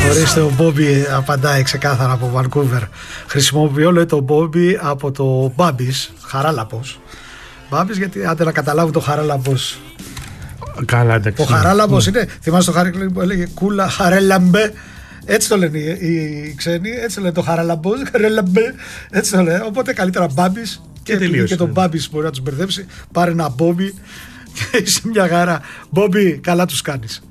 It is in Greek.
Ορίστε, ο Μπόμπι απαντάει ξεκάθαρα από Βανκούβερ. Χρησιμοποιώ, λέει, το Μπόμπι από το Μπάμπης, Χαράλαμπος. Μπάμπης, γιατί άντε να καταλάβουν το Χαράλαμπος. Καλά, εντάξει. Ο Χαράλαμπος είναι, θυμάσαι το Χαράλαμπο που έλεγε κούλα Χαρέλαμπε. Έτσι το λένε οι ξένοι, έτσι το λένε το Χαράλαμπος, Χαρέλαμπε. Έτσι το λένε. Οπότε καλύτερα Μπάμπης και τον Μπάμπης μπορεί να τους μπερδέψει. Πάρε ένα Μπόμπι και είσαι μια χαρά. Μπόμπι, καλά τους κάνεις.